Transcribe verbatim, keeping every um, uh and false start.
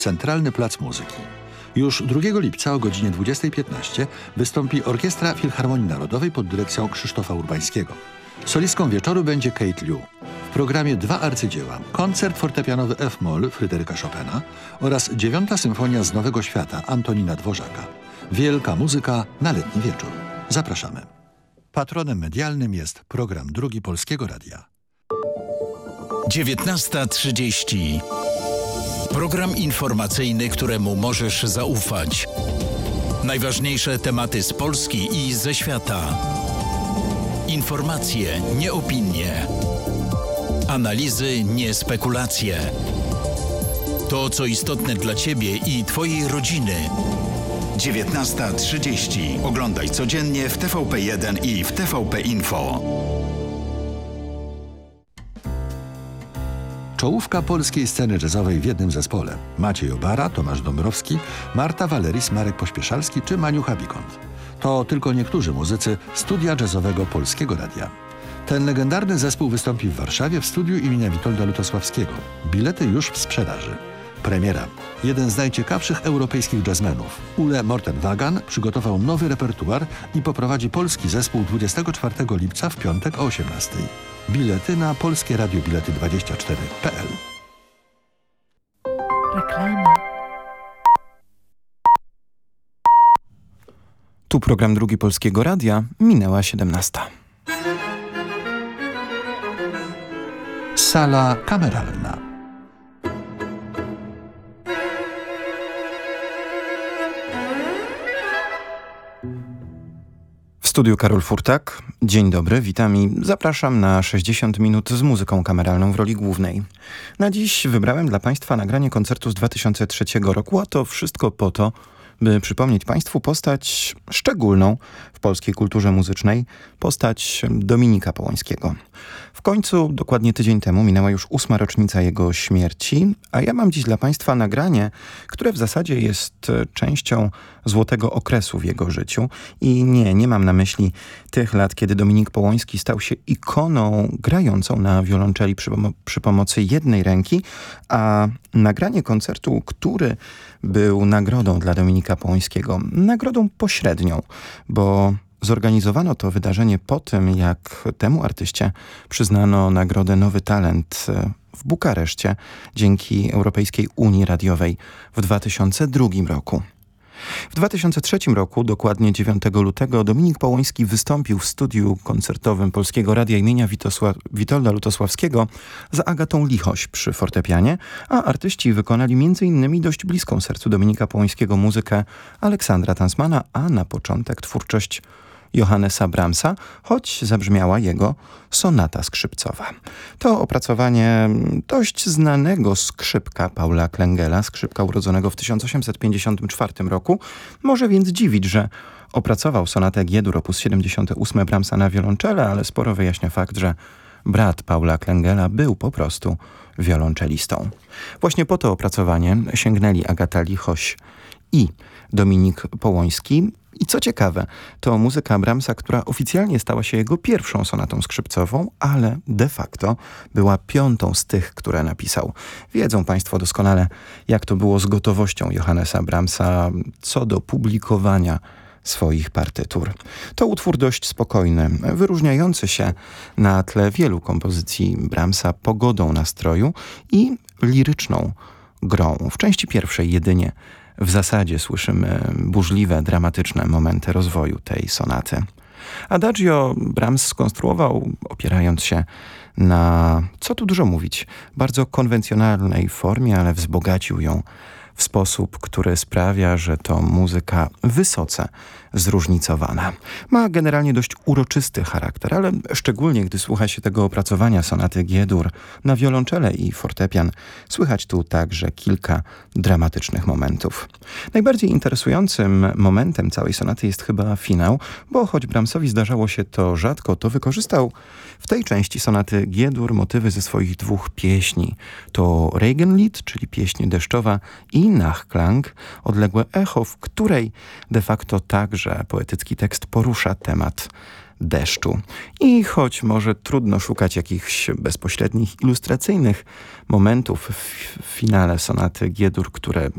Centralny Plac Muzyki. Już drugiego lipca o godzinie dwudziestej piętnaście wystąpi Orkiestra Filharmonii Narodowej pod dyrekcją Krzysztofa Urbańskiego. Solistką wieczoru będzie Kate Liu. W programie dwa arcydzieła: koncert fortepianowy F-moll Fryderyka Chopina oraz dziewiąta symfonia z Nowego Świata Antonina Dworzaka. Wielka muzyka na letni wieczór. Zapraszamy. Patronem medialnym jest program Drugi Polskiego Radia. dziewiętnasta trzydzieści. Program informacyjny, któremu możesz zaufać. Najważniejsze tematy z Polski i ze świata. Informacje, nie opinie. Analizy, nie spekulacje. To, co istotne dla Ciebie i Twojej rodziny. dziewiętnasta trzydzieści. Oglądaj codziennie w T V P jeden i w T V P Info. Czołówka polskiej sceny jazzowej w jednym zespole. Maciej Obara, Tomasz Dąbrowski, Marta Valeris, Marek Pośpieszalski czy Maniucha Bikont. To tylko niektórzy muzycy Studia Jazzowego Polskiego Radia. Ten legendarny zespół wystąpi w Warszawie w studiu imienia Witolda Lutosławskiego. Bilety już w sprzedaży. Premiera. Jeden z najciekawszych europejskich jazzmenów, Ule Morten-Wagan, przygotował nowy repertuar i poprowadzi polski zespół dwudziestego czwartego lipca w piątek o osiemnastej. Bilety na polskie radio bilety dwadzieścia cztery kropka p l. Reklama. Tu program Drugi Polskiego Radia, minęła siedemnasta. Sala kameralna. W studiu Karol Furtak. Dzień dobry, witam i zapraszam na sześćdziesiąt minut z muzyką kameralną w roli głównej. Na dziś wybrałem dla Państwa nagranie koncertu z dwa tysiące trzeciego roku, a to wszystko po to, by przypomnieć Państwu postać szczególną w polskiej kulturze muzycznej, postać Dominika Połońskiego. W końcu, dokładnie tydzień temu, minęła już ósma rocznica jego śmierci, a ja mam dziś dla Państwa nagranie, które w zasadzie jest częścią złotego okresu w jego życiu. I nie, nie mam na myśli tych lat, kiedy Dominik Połoński stał się ikoną grającą na wiolonczeli przy, przy pomocy jednej ręki, a nagranie koncertu, który był nagrodą dla Dominika Połońskiego, nagrodą pośrednią, bo zorganizowano to wydarzenie po tym, jak temu artyście przyznano nagrodę Nowy Talent w Bukareszcie dzięki Europejskiej Unii Radiowej w dwa tysiące drugim roku. W dwa tysiące trzecim roku, dokładnie dziewiątego lutego, Dominik Połoński wystąpił w studiu koncertowym Polskiego Radia imienia Witosła- Witolda Lutosławskiego za Agatą Lichoś przy fortepianie, a artyści wykonali między innymi dość bliską sercu Dominika Połońskiego muzykę Aleksandra Tansmana, a na początek twórczość Johannesa Brahmsa, choć zabrzmiała jego sonata skrzypcowa. To opracowanie dość znanego skrzypka Paula Klengela, skrzypka urodzonego w tysiąc osiemset pięćdziesiątym czwartym roku. Może więc dziwić, że opracował sonatę G-dur op. siedemdziesiąte ósme Brahmsa na wiolonczele, ale sporo wyjaśnia fakt, że brat Paula Klengela był po prostu wiolonczelistą. Właśnie po to opracowanie sięgnęli Agata Lichoś i Dominik Połoński. I co ciekawe, to muzyka Brahmsa, która oficjalnie stała się jego pierwszą sonatą skrzypcową, ale de facto była piątą z tych, które napisał. Wiedzą Państwo doskonale, jak to było z gotowością Johannesa Brahmsa co do publikowania swoich partytur. To utwór dość spokojny, wyróżniający się na tle wielu kompozycji Brahmsa pogodą nastroju i liryczną grą. W części pierwszej jedynie w zasadzie słyszymy burzliwe, dramatyczne momenty rozwoju tej sonaty. Adagio Brahms skonstruował, opierając się na, co tu dużo mówić, bardzo konwencjonalnej formie, ale wzbogacił ją w sposób, który sprawia, że to muzyka wysoce zróżnicowana. Ma generalnie dość uroczysty charakter, ale szczególnie gdy słucha się tego opracowania sonaty G-dur na wiolonczele i fortepian, słychać tu także kilka dramatycznych momentów. Najbardziej interesującym momentem całej sonaty jest chyba finał, bo choć Brahmsowi zdarzało się to rzadko, to wykorzystał w tej części sonaty G-dur motywy ze swoich dwóch pieśni. To Regenlied, czyli pieśń deszczowa, i Nachklang, odległe echo, w której de facto także poetycki tekst porusza temat deszczu. I choć może trudno szukać jakichś bezpośrednich, ilustracyjnych momentów w finale sonaty G-dur, które